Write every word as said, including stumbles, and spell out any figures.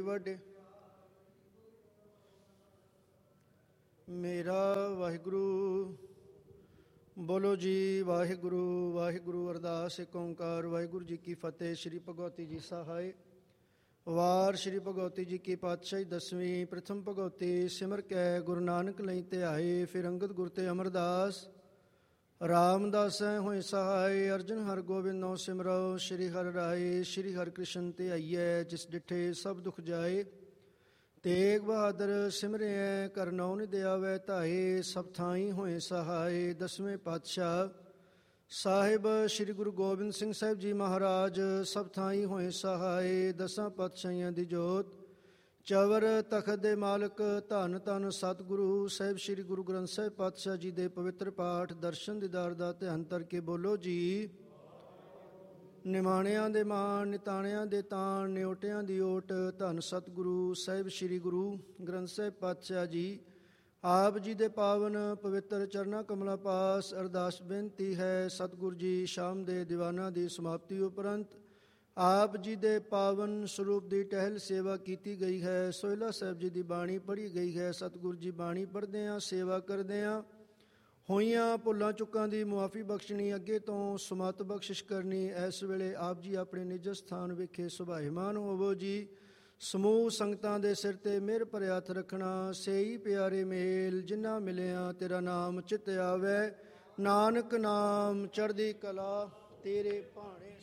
ਵੱਡੇ ਮੇਰਾ ਵਾਹਿਗੁਰੂ। ਬੋਲੋ ਜੀ ਵਾਹਿਗੁਰੂ ਵਾਹਿਗੁਰੂ। ਅਰਦਾਸ ਏਕ ਓਂਕਾਰ ਵਾਹਿਗੁਰੂ ਜੀ ਕੀ ਫਤਿਹ। ਸ਼੍ਰੀ ਭਗਵਤੀ ਜੀ ਸਹਾਇ ਵਾਰ ਸ਼੍ਰੀ ਭਗਵਤੀ ਜੀ ਕੀ ਪਾਤਸ਼ਾਹੀ ਦਸਵੀਂ। ਪ੍ਰਥਮ ਭਗਵਤੀ ਸਿਮਰ ਕੈ ਗੁਰੂ ਨਾਨਕ ਲਈ ਧਿਆਏ। ਫਿਰ ਅੰਗਦ ਗੁਰ ਤੇ ਅਮਰਦਾਸ ਰਾਮਦਾਸ ਹੋਏ ਸਹਾਇ। ਅਰਜਨ ਹਰ ਗੋਬਿੰਦ ਨੋ ਸਿਮਰੋ। ਸ਼੍ਰੀ ਹਰਿ ਰਾਏ ਸ਼੍ਰੀ ਹਰਿ ਕ੍ਰਿਸ਼ਨ ਤੇ ਆਈਐ। ਜਿਸ ਡਿਠੇ ਸਭ ਦੁਖ ਜਾਏ। ਤੇਗ ਬਹਾਦਰ ਸਿਮਰਿਐ ਕਰ ਨੌ ਨਿਧ ਆਵੈ ਧਾਏ। ਸਭ ਥਾਈ ਹੋਏ ਸਹਾਇ। ਦਸਵੇਂ ਪਾਤਸ਼ਾਹ ਸਾਹਿਬ ਸ਼੍ਰੀ ਗੁਰੂ ਗੋਬਿੰਦ ਸਿੰਘ ਸਾਹਿਬ ਜੀ ਮਹਾਰਾਜ ਸਭ ਥਾਈ ਹੋਏ ਸਹਾਇ। ਦਸਾਂ ਪਾਤਸ਼ਾਹੀਆਂ ਦੀ ਜੋਤ ਚਵਰ ਤਖਤ ਦੇ ਮਾਲਕ ਧੰਨ ਧੰਨ ਸਤਿਗੁਰੂ ਸਾਹਿਬ ਸ਼੍ਰੀ ਗੁਰੂ ਗ੍ਰੰਥ ਸਾਹਿਬ ਪਾਤਸ਼ਾਹ ਜੀ ਦੇ ਪਵਿੱਤਰ ਪਾਠ ਦਰਸ਼ਨ ਦੀਦਾਰ ਦਾ ਧਿਆਨ ਧਰ ਕੇ ਬੋਲੋ ਜੀ। ਨਿਮਾਣਿਆਂ ਦੇ ਮਾਣ ਨਿਤਾਣਿਆਂ ਦੇ ਤਾਣ ਨਿਓਟਿਆਂ ਦੀ ਓਟ ਧੰਨ ਸਤਿਗੁਰੂ ਸਾਹਿਬ ਸ਼੍ਰੀ ਗੁਰੂ ਗ੍ਰੰਥ ਸਾਹਿਬ ਪਾਤਸ਼ਾਹ ਜੀ ਆਪ ਜੀ ਦੇ ਪਾਵਨ ਪਵਿੱਤਰ ਚਰਨਾਂ ਕਮਲਾਂ ਪਾਸ ਅਰਦਾਸ ਬੇਨਤੀ ਹੈ। ਸਤਿਗੁਰੂ ਜੀ ਸ਼ਾਮ ਦੇ ਦੀਵਾਨਾਂ ਦੀ ਸਮਾਪਤੀ ਉਪਰੰਤ ਆਪ ਜੀ ਦੇ ਪਾਵਨ ਸਰੂਪ ਦੀ ਟਹਿਲ ਸੇਵਾ ਕੀਤੀ ਗਈ ਹੈ। ਸੋਹਿਲਾ ਸਾਹਿਬ ਜੀ ਦੀ ਬਾਣੀ ਪੜ੍ਹੀ ਗਈ ਹੈ। ਸਤਿਗੁਰੂ ਜੀ ਬਾਣੀ ਪੜ੍ਹਦੇ ਹਾਂ ਸੇਵਾ ਕਰਦੇ ਹਾਂ। ਹੋਈਆਂ ਭੁੱਲਾਂ ਚੁੱਕਾਂ ਦੀ ਮੁਆਫੀ ਬਖਸ਼ਣੀ ਅੱਗੇ ਤੋਂ ਸੁਮਤ ਬਖਸ਼ਿਸ਼ ਕਰਨੀ। ਇਸ ਵੇਲੇ ਆਪ ਜੀ ਆਪਣੇ ਨਿਜ ਸਥਾਨ ਵਿਖੇ ਸੁਭਾਇਮਾਨ ਹੋਵੋ ਜੀ। ਸਮੂਹ ਸੰਗਤਾਂ ਦੇ ਸਿਰ ਤੇ ਮਿਹਰ ਭਰਿਆ ਹੱਥ ਰੱਖਣਾ। ਸੇਈ ਪਿਆਰੇ ਮੇਲ ਜਿਨ੍ਹਾਂ ਮਿਲਿਆ ਤੇਰਾ ਨਾਮ ਚਿਤ ਆਵੈ। ਨਾਨਕ ਨਾਮ ਚੜ੍ਹਦੀ ਕਲਾ ਤੇਰੇ ਭਾਣੇ